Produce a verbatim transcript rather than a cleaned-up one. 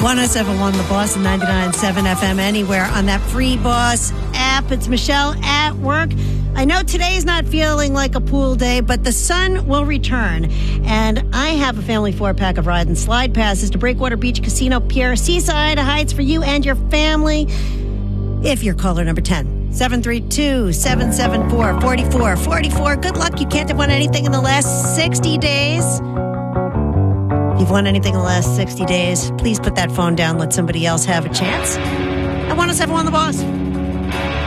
one oh seven point one The Boss and ninety-nine point seven F M anywhere on that free Boss app. It's Michelle at work. I know today's not feeling like a pool day, but the sun will return. And I have a family four-pack of ride and slide passes to Breakwater Beach Casino Pier Seaside Heights for you and your family. If you're caller number ten, seven three two, seven seven four, four four four four. Good luck. You can't have won anything in the last sixty days. If you've won anything in the last sixty days, please put that phone down. Let somebody else have a chance. I want to have one The Boss.